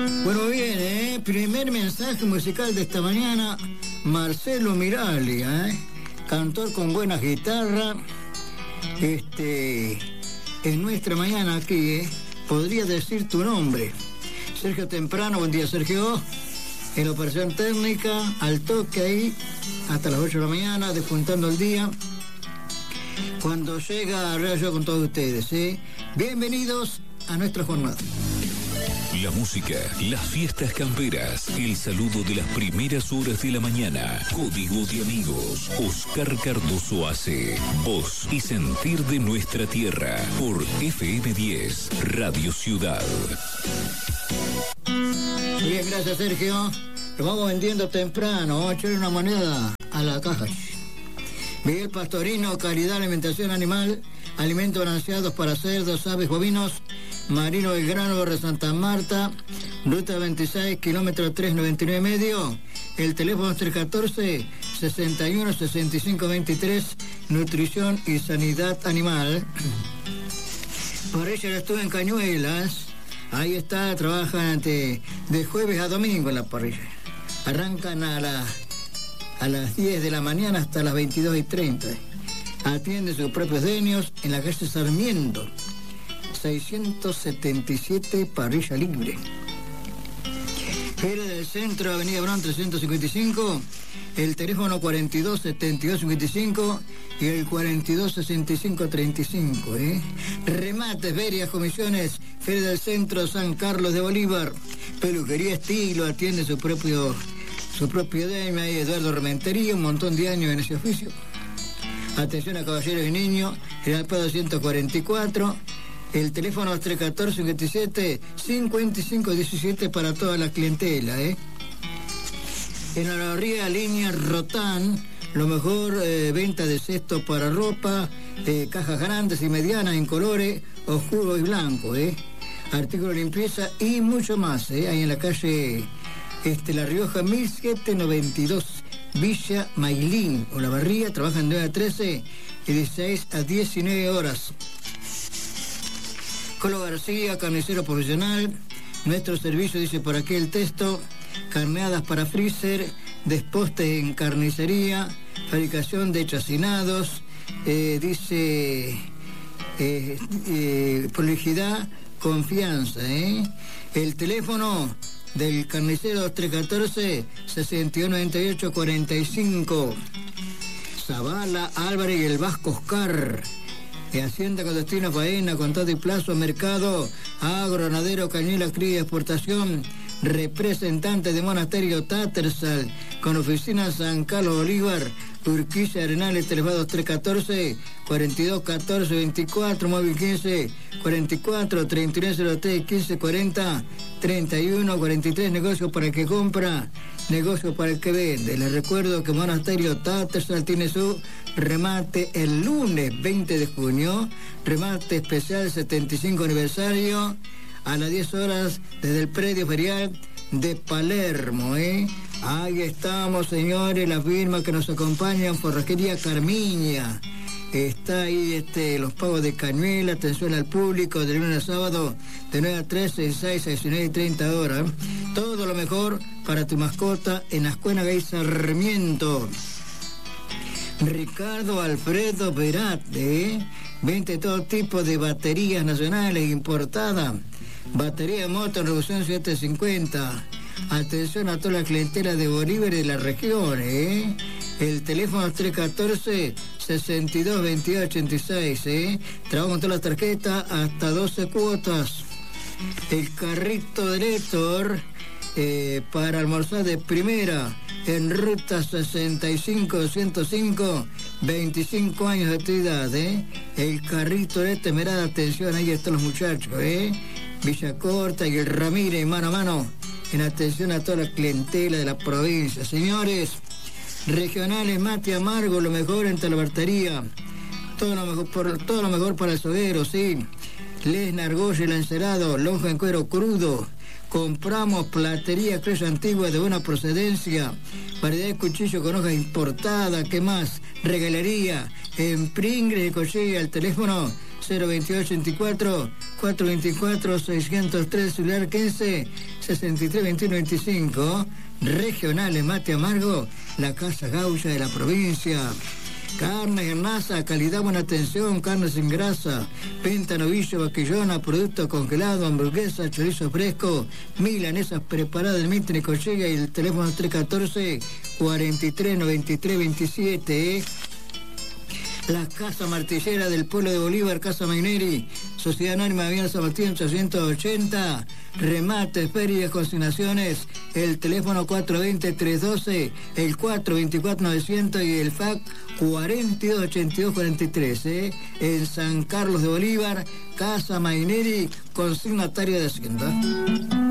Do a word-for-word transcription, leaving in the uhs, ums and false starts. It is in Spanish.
Bueno, bien, ¿eh? Primer mensaje musical de esta mañana, Marcelo Miraglia, ¿eh? Cantor con buena guitarra. Este, en nuestra mañana aquí, ¿eh? Podría decir tu nombre. Sergio Temprano, buen día, Sergio. En la operación técnica, al toque ahí, hasta las ocho de la mañana, despuntando el día. Cuando llega, yo con todos ustedes, ¿eh? Bienvenidos a nuestra jornada. La música, las fiestas camperas, el saludo de las primeras horas de la mañana. Código de amigos. Oscar Cardoso hace voz y sentir de nuestra tierra por F M diez, Radio Ciudad. Bien, gracias, Sergio. Lo vamos vendiendo temprano. Vamos a echarle una moneda a la caja. Miguel Pastorino, Calidad Alimentación Animal, alimentos balanceados para cerdos, aves, bovinos. Marino Belgrano, Barrio Santa Marta, ruta veintiséis, kilómetro trescientos noventa y nueve medio. El teléfono es tres uno cuatro, sesenta y uno, sesenta y cinco veintitrés, Nutrición y Sanidad Animal. Por ella ya estuve en Cañuelas. Ahí está, trabajan de, de jueves a domingo en la parrilla. Arrancan a, la, a las diez de la mañana hasta las veintidós y treinta. Atiende sus propios dueños en la calle Sarmiento, seiscientos setenta y siete, Parrilla Libre. Feria del Centro, Avenida Brown trescientos cincuenta y cinco, el teléfono cuarenta y dos, setenta y dos, cincuenta y cinco y el cuarenta y dos, sesenta y cinco, treinta y cinco. ¿eh? Remates, ferias, comisiones, Feria del Centro, San Carlos de Bolívar, peluquería Estilo, atiende su propio su propio D M, Eduardo Rementería, un montón de años en ese oficio. Atención a caballeros y niños, el Alpado ciento cuarenta y cuatro, el teléfono es tres uno cuatro, cincuenta y siete, cincuenta y cinco diecisiete para toda la clientela, ¿eh? En la ría línea Rotán, lo mejor, eh, venta de cestos para ropa, eh, cajas grandes y medianas en colores oscuro y blanco, ¿eh? Artículos de limpieza y mucho más, ¿eh? Ahí en la calle este, La Rioja mil setecientos noventa y dos, Villa Mailín, o La Barría, trabajan de nueve a trece y dieciséis a diecinueve horas. Colo García, carnicero profesional. Nuestro servicio, dice por aquí el texto, carneadas para freezer, despostes en carnicería, fabricación de chacinados, eh, dice eh, eh, prolijidad, confianza. ¿eh? El teléfono del carnicero tres uno cuatro, sesenta y uno noventa y ocho, cuarenta y cinco. Zavala, Álvarez y el Vasco Oscar. De Hacienda con destino a faena, contado y plazo, mercado, agronadero, cañuela, cría, exportación, representante de Monasterio Tattersall, con oficina San Carlos Bolívar, Urquiza, Arenales, teléfono tres uno cuatro, cuarenta y dos, catorce, veinticuatro, móvil quince, cuarenta y cuatro, treinta y nueve cero tres, quince, cuarenta, treinta y uno, cuarenta y tres, negocio para el que compra, negocio para el que vende. Les recuerdo que Monasterio Tattersall tiene su remate el lunes veinte de junio, remate especial setenta y cinco aniversario, a las diez horas desde el predio ferial de Palermo, ¿eh? Ahí estamos, señores, la firma que nos acompañan, Forrajería Carmiña. Está ahí este, los pagos de cañuela, atención al público, de lunes a sábado, de nueve a trece, dieciséis a diecinueve y treinta horas. Todo lo mejor para tu mascota en Ascuena Gay Sarmiento. Ricardo Alfredo Verate, ¿eh? Vende todo tipo de baterías nacionales importadas. Batería de moto, revolución setecientos cincuenta. Atención a toda la clientela de Bolívar y de la región, ¿eh? El teléfono es tres uno cuatro, sesenta y dos, veintidós, ochenta y seis, ¿eh? Trabajo con todas las tarjetas hasta doce cuotas. El carrito de Héctor, eh, para almorzar de primera, en ruta sesenta y cinco, ciento cinco, veinticinco años de actividad, ¿eh? El carrito de este, mirad, atención, ahí están los muchachos, ¿eh? Villa Corta y el Ramírez, mano a mano, en atención a toda la clientela de la provincia. Señores, regionales, mate amargo, lo mejor en talabartería, todo lo mejor, por, todo lo mejor para el soguero, sí. Lesna, argolla, el encerado, lonja en cuero crudo. Compramos platería cruz antigua de buena procedencia, variedad de cuchillo con hoja importada, ¿qué más? Regalería, en Pringles y Cochilla, el teléfono cero veintiocho ochenta y cuatro, cuatrocientos veinticuatro, seiscientos tres, celular quince, sesenta y tres veintiuno veinticinco. Regionales Mate Amargo, la Casa Gaulla de la provincia. Carne en masa, calidad, buena atención, carne sin grasa, venta, novillo, vaquillona, producto congelado, hamburguesa, chorizo fresco, milanesas preparadas en Mitre y Collega, y el teléfono tres uno cuatro, cuarenta y tres noventa y tres veintisiete. ¿eh? La Casa Martillera del Pueblo de Bolívar, Casa Maineri, Sociedad Anónima de San Martín ochocientos ochenta, remates, ferias, consignaciones, el teléfono cuatro dos cero, tres uno dos, el cuatro dos cuatro novecientos y el fax cuarenta y dos ochenta y dos cuarenta y tres. ¿eh? En San Carlos de Bolívar, Casa Maineri, consignatario de Hacienda.